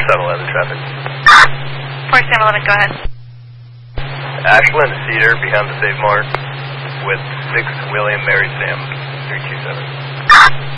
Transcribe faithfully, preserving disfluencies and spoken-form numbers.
seven eleven traffic. four seven eleven, go ahead. Ashland Cedar behind the Save Mart with six William Mary Sam three two seven.